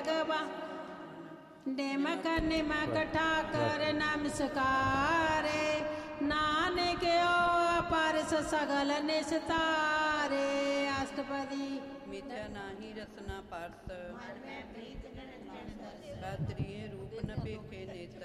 गवा निमक निमक ठाकर नमस्कारे नानक परस सगल निस्तारे। अष्टपदी मिथ्या नाही रसना पारस, रात्रिये रूप न पेखे नेत्र,